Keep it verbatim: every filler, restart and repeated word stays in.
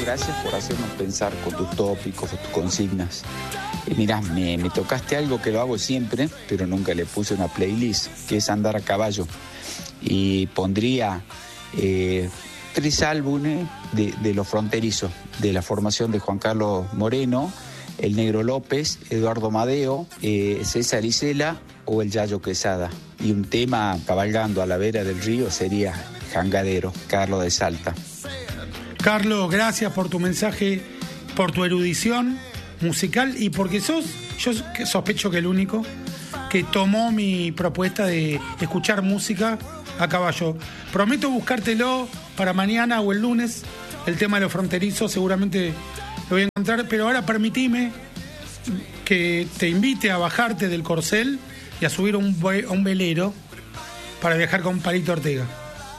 Gracias por hacernos pensar con tus tópicos, con tus consignas. Eh, mirá, me, me tocaste algo que lo hago siempre, pero nunca le puse una playlist, que es andar a caballo. Y pondría eh, tres álbumes de, de Los Fronterizos, de la formación de Juan Carlos Moreno, El Negro López, Eduardo Madeo, eh, César Isela o el Yayo Quesada. Y un tema cabalgando a la vera del río sería Jangadero, Carlos de Salta. Carlos, gracias por tu mensaje, por tu erudición musical y porque sos, yo sospecho que el único que tomó mi propuesta de escuchar música a caballo. Prometo buscártelo para mañana o el lunes, el tema de Los Fronterizos, seguramente lo voy a encontrar, pero ahora permitime que te invite a bajarte del corcel y a subir a un, a un velero para viajar con Palito Ortega.